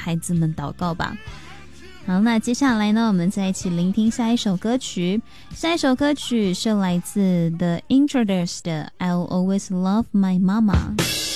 孩子们祷告吧。好，那接下来呢，我们再一起聆听下一首歌曲。下一首歌曲是来自 The Intruders 的 I'll Always Love My Mama。